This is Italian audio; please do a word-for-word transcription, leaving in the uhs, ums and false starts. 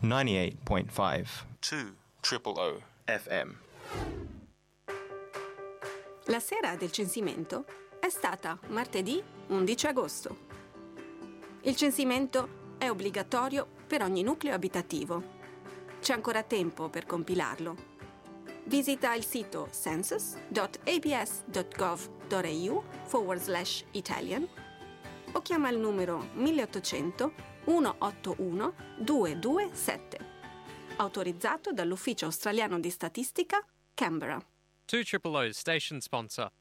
ninety-eight point five two triple O F M. La sera del censimento è stata martedì undici agosto. Il censimento è obbligatorio per ogni nucleo abitativo. C'è ancora tempo per compilarlo. Visita il sito census.abs.gov.au forward slash Italian o chiama il numero milleottocento centottantuno duecentoventisette, autorizzato dall'Ufficio Australiano di Statistica, Canberra. two Triple O's station sponsor.